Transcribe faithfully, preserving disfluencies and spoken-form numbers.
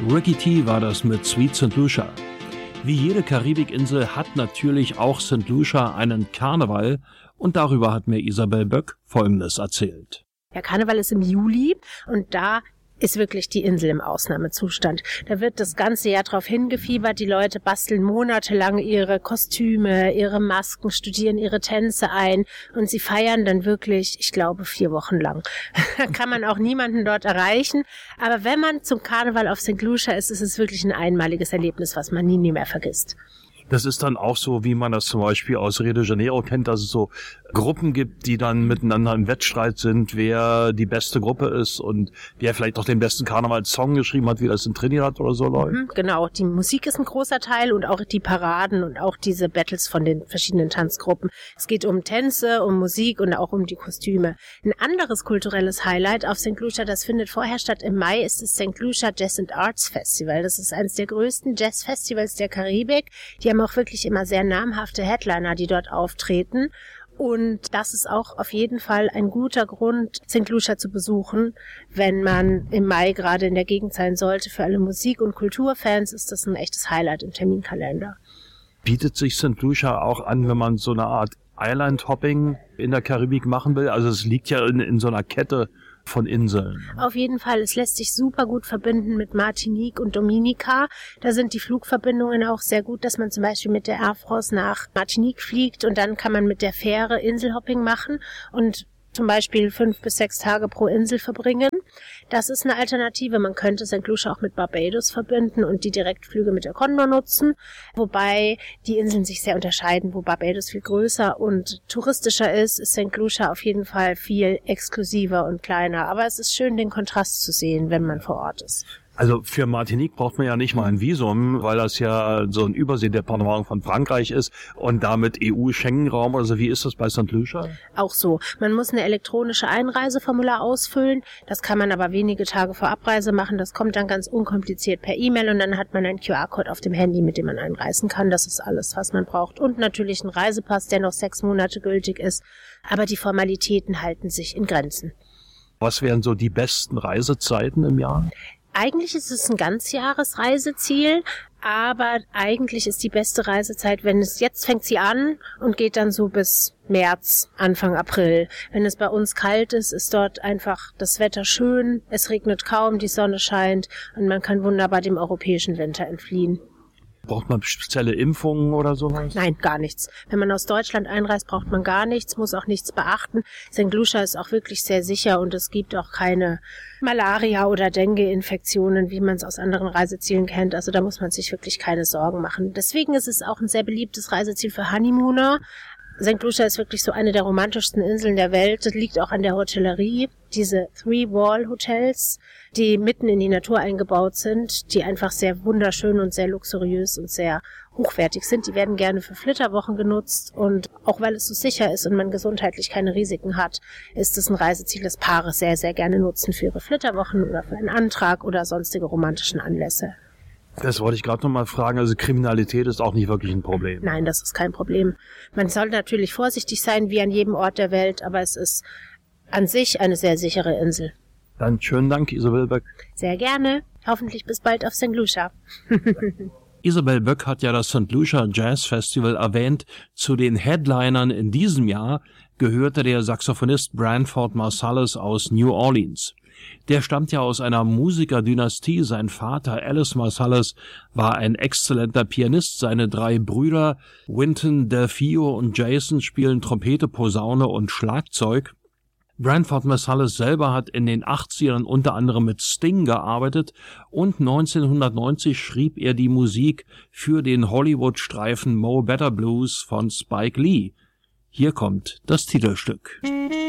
Ricky T war das mit Sweet Saint Lucia. Wie jede Karibikinsel hat natürlich auch Saint Lucia einen Karneval und darüber hat mir Isabel Böck Folgendes erzählt. Der Karneval ist im Juli und da ist wirklich die Insel im Ausnahmezustand. Da wird das ganze Jahr drauf hingefiebert. Die Leute basteln monatelang ihre Kostüme, ihre Masken, studieren ihre Tänze ein und sie feiern dann wirklich, ich glaube, vier Wochen lang. Da kann man auch niemanden dort erreichen. Aber wenn man zum Karneval auf Saint Lucia ist, ist es wirklich ein einmaliges Erlebnis, was man nie, nie mehr vergisst. Das ist dann auch so, wie man das zum Beispiel aus Rio de Janeiro kennt, dass es so Gruppen gibt, die dann miteinander im Wettstreit sind, wer die beste Gruppe ist und wer vielleicht auch den besten Karnevalssong geschrieben hat, wie das in Trinidad oder so läuft. Mhm, genau, die Musik ist ein großer Teil und auch die Paraden und auch diese Battles von den verschiedenen Tanzgruppen. Es geht um Tänze, um Musik und auch um die Kostüme. Ein anderes kulturelles Highlight auf Saint Lucia, das findet vorher statt im Mai, ist das Saint Lucia Jazz and Arts Festival. Das ist eines der größten Jazzfestivals der Karibik. Die haben auch wirklich immer sehr namhafte Headliner, die dort auftreten. Und das ist auch auf jeden Fall ein guter Grund, Saint Lucia zu besuchen, wenn man im Mai gerade in der Gegend sein sollte. Für alle Musik- und Kulturfans ist das ein echtes Highlight im Terminkalender. Bietet sich Saint Lucia auch an, wenn man so eine Art Island-Hopping in der Karibik machen will? Also es liegt ja in, in so einer Kette von Inseln. Auf jeden Fall. Es lässt sich super gut verbinden mit Martinique und Dominica. Da sind die Flugverbindungen auch sehr gut, dass man zum Beispiel mit der Air France nach Martinique fliegt und dann kann man mit der Fähre Inselhopping machen und zum Beispiel fünf bis sechs Tage pro Insel verbringen. Das ist eine Alternative. Man könnte Saint Lucia auch mit Barbados verbinden und die Direktflüge mit der Condor nutzen, wobei die Inseln sich sehr unterscheiden. Wo Barbados viel größer und touristischer ist, ist Saint Lucia auf jeden Fall viel exklusiver und kleiner. Aber es ist schön, den Kontrast zu sehen, wenn man vor Ort ist. Also für Martinique braucht man ja nicht mal ein Visum, weil das ja so ein Überseedepartement von Frankreich ist und damit E U-Schengen-Raum. Also wie ist das bei Saint Lucia? Auch so. Man muss eine elektronische Einreiseformular ausfüllen. Das kann man aber wenige Tage vor Abreise machen. Das kommt dann ganz unkompliziert per E-Mail und dann hat man einen Q R-Code auf dem Handy, mit dem man einreisen kann. Das ist alles, was man braucht. Und natürlich ein Reisepass, der noch sechs Monate gültig ist. Aber die Formalitäten halten sich in Grenzen. Was wären so die besten Reisezeiten im Jahr? Eigentlich ist es ein Ganzjahresreiseziel, aber eigentlich ist die beste Reisezeit, wenn es jetzt fängt sie an und geht dann so bis März, Anfang April. Wenn es bei uns kalt ist, ist dort einfach das Wetter schön, es regnet kaum, die Sonne scheint und man kann wunderbar dem europäischen Winter entfliehen. Braucht man spezielle Impfungen oder sowas? Nein, gar nichts. Wenn man aus Deutschland einreist, braucht man gar nichts, muss auch nichts beachten. Saint Lucia ist auch wirklich sehr sicher und es gibt auch keine Malaria- oder Dengue-Infektionen, wie man es aus anderen Reisezielen kennt. Also da muss man sich wirklich keine Sorgen machen. Deswegen ist es auch ein sehr beliebtes Reiseziel für Honeymooner. Saint Lucia ist wirklich so eine der romantischsten Inseln der Welt. Das liegt auch an der Hotellerie. Diese Three-Wall-Hotels, die mitten in die Natur eingebaut sind, die einfach sehr wunderschön und sehr luxuriös und sehr hochwertig sind. Die werden gerne für Flitterwochen genutzt und auch weil es so sicher ist und man gesundheitlich keine Risiken hat, ist es ein Reiseziel, das Paare sehr, sehr gerne nutzen für ihre Flitterwochen oder für einen Antrag oder sonstige romantischen Anlässe. Das wollte ich gerade noch mal fragen. Also Kriminalität ist auch nicht wirklich ein Problem. Nein, das ist kein Problem. Man soll natürlich vorsichtig sein, wie an jedem Ort der Welt, aber es ist an sich eine sehr sichere Insel. Dann schönen Dank, Isabel Böck. Sehr gerne. Hoffentlich bis bald auf Saint Lucia. Isabel Böck hat ja das Saint Lucia Jazz Festival erwähnt. Zu den Headlinern in diesem Jahr gehörte der Saxophonist Branford Marsalis aus New Orleans. Der stammt ja aus einer Musikerdynastie. Sein Vater Alice Marsalis war ein exzellenter Pianist. Seine drei Brüder Wynton, Delfio und Jason spielen Trompete, Posaune und Schlagzeug. Branford Marsalis selber hat in den achtzigern unter anderem mit Sting gearbeitet und neunzehnhundertneunzig schrieb er die Musik für den Hollywood-Streifen Mo Better Blues von Spike Lee. Hier kommt das Titelstück.